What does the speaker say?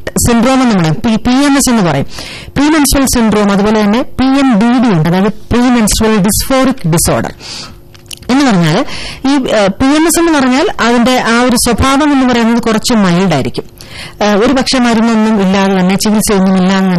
Syndrome എന്ന് പറയും, PMS എന്ന് പറയും, പ്രീ മെൻസ്ട്രൽ സിൻഡ്രോം. അതുപോലെ തന്നെ PMDD ഉണ്ട്, അതായത് പ്രീ മെൻസ്ട്രൽ ഡിസ്ഫോറിക് ഡിസോർഡർ എന്ന് പറഞ്ഞാൽ ഈ PMS എന്ന് പറഞ്ഞാൽ അതിന്റെ ആ ഒരു സ്വഭാവം എന്ന് പറയുന്നത് കുറച്ച് മൈൽഡ് ആയിരിക്കും. ഒരു പക്ഷെ മരുന്നൊന്നും ഇല്ലാതെ തന്നെ, ചികിത്സയൊന്നും ഇല്ലാതെ